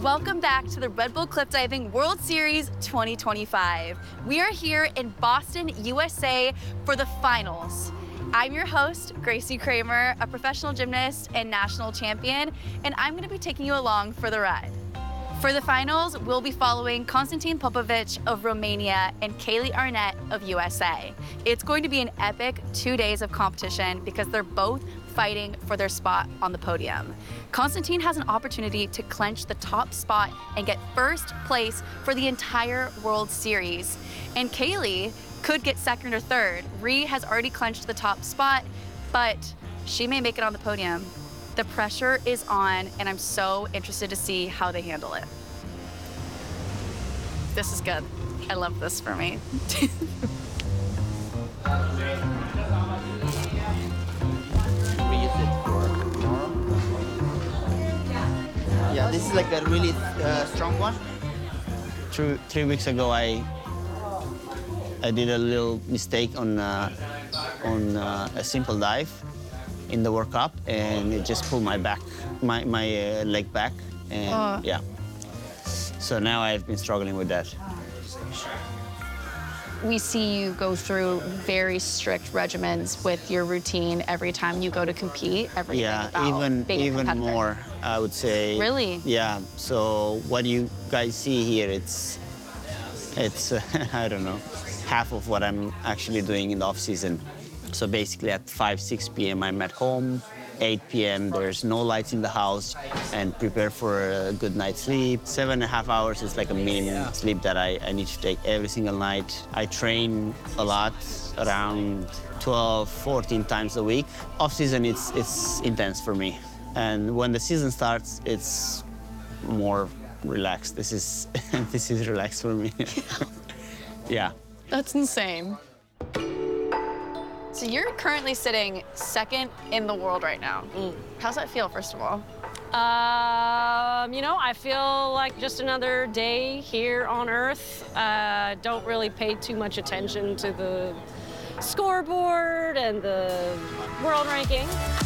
Welcome back to the Red Bull Cliff Diving World Series 2025. We are here in Boston, USA for the finals. I'm your host, Gracie Kramer, a professional gymnast and national champion, and I'm gonna be taking you along for the ride. For the finals, we'll be following Konstantin Popovic of Romania and Kaylee Arnett of USA. It's going to be an epic 2 days of competition because they're both fighting for their spot on the podium. Konstantin has an opportunity to clinch the top spot and get first place for the entire World Series. And Kaylee could get second or third. Rhee has already clinched the top spot, but she may make it on the podium. The pressure is on, and I'm so interested to see how they handle it. This is good. I love this for me. Yeah, this is like a really strong one. 3 weeks ago, I did a little mistake on a simple dive in the World Cup, and it just pulled my leg back, and yeah. So now I've been struggling with that. We see you go through very strict regimens with your routine every time you go to compete. Everything about being a even competitor. more, I would say. Really? Yeah. So what you guys see here, it's I don't know, half of what I'm actually doing in the off season. So basically at 5, 6 p.m. I'm at home. 8 p.m. there's no lights in the house, and prepare for a good night's sleep. 7.5 hours is like a minimum sleep that I need to take every single night. I train a lot, around 12, 14 times a week. Off season, it's intense for me. And when the season starts, it's more relaxed. This is relaxed for me. Yeah. That's insane. So you're currently sitting second in the world right now. How's that feel, first of all? You know, I feel like just another day here on Earth. Don't really pay too much attention to the scoreboard and the world ranking.